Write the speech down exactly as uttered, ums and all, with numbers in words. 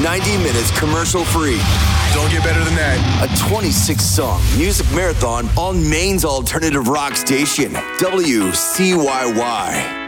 ninety minutes commercial-free. Don't get better than that. A twenty-six song music marathon on Maine's alternative rock station, W C Y Y.